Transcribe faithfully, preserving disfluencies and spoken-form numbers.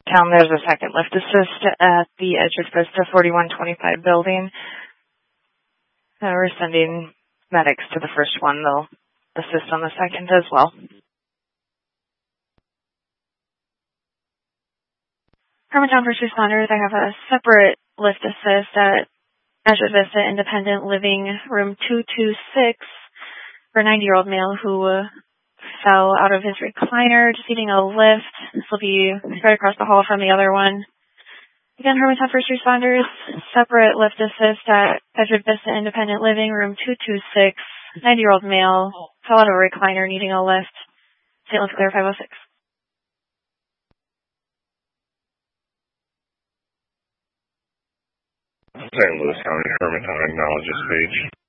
Town, there's a second lift assist at the Edgewood Vista forty-one twenty-five building. Uh, we're sending medics to the first one. They'll assist on the second as well. Hermantown First Responders, I have a separate lift assist at Edgewood Vista Independent Living, room two two six, for a ninety-year-old male who uh, fell out of his recliner, just needing a lift. This will be right across the hall from the other one. Again, Hermantown First Responders, separate lift assist at Edgewood Vista Independent Living, room two two six, ninety-year-old male, fell out of a recliner, needing a lift. Saint Louis Clear five oh six. Saint Louis County, Hermantown acknowledges page.